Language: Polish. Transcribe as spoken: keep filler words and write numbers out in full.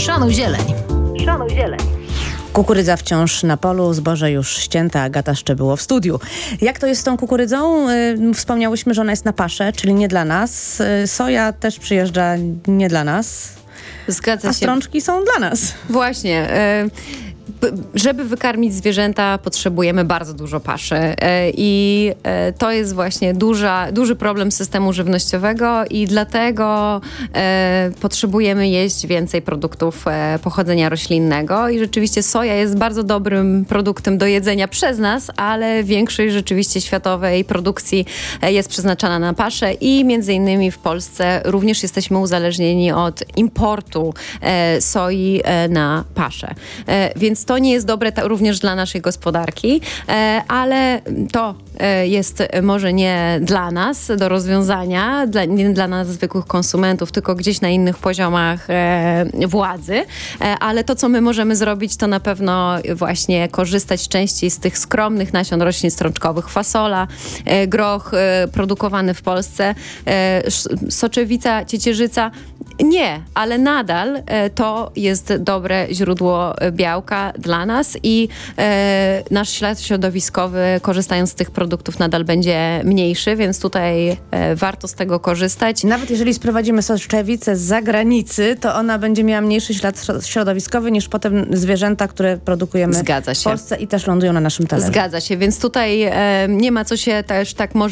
Szanuj zieleń. Szanuj zieleń. Kukurydza wciąż na polu, zboże już ścięte, Agata Szczebyło w studiu. Jak to jest z tą kukurydzą? Yy, wspomniałyśmy, że ona jest na paszę, czyli nie dla nas. Yy, soja też przyjeżdża nie dla nas. Zgadza A się. strączki są dla nas. Właśnie. Y- Żeby wykarmić zwierzęta, potrzebujemy bardzo dużo paszy i to jest właśnie duża, duży problem systemu żywnościowego i dlatego e, potrzebujemy jeść więcej produktów e, pochodzenia roślinnego i rzeczywiście soja jest bardzo dobrym produktem do jedzenia przez nas, ale większość rzeczywiście światowej produkcji jest przeznaczana na paszę i między innymi w Polsce również jesteśmy uzależnieni od importu e, soi e, na paszę. E, więc to nie jest dobre ta, również dla naszej gospodarki, e, ale to e, jest może nie dla nas do rozwiązania, dla, nie dla nas zwykłych konsumentów, tylko gdzieś na innych poziomach e, władzy, e, ale to, co my możemy zrobić, to na pewno właśnie korzystać częściej z tych skromnych nasion roślin strączkowych. Fasola, e, groch e, produkowany w Polsce, e, soczewica, ciecierzyca. Nie, ale nadal e, to jest dobre źródło białka dla nas i e, nasz ślad środowiskowy, korzystając z tych produktów, nadal będzie mniejszy, więc tutaj e, warto z tego korzystać. Nawet jeżeli sprowadzimy soczewicę z zagranicy, to ona będzie miała mniejszy ślad środowiskowy niż potem zwierzęta, które produkujemy Zgadza się. w Polsce i też lądują na naszym talerzu. Zgadza się, więc tutaj e, nie ma co się też tak może